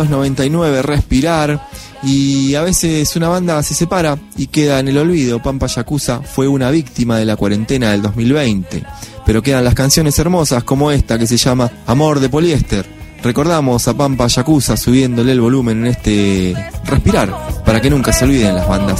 99, Respirar, y a veces una banda se separa y queda en el olvido. Pampa Yakuza fue una víctima de la cuarentena del 2020, pero quedan las canciones hermosas como esta que se llama Amor de Poliéster. Recordamos a Pampa Yakuza subiéndole el volumen en este Respirar, para que nunca se olviden las bandas.